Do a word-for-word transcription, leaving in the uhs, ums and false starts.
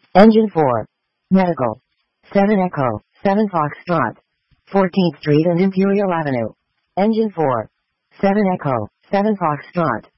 Engine four. Medical. seven Echo, seven Foxtrot. fourteenth Street and Imperial Avenue. Engine four. seven Echo, seven Foxtrot.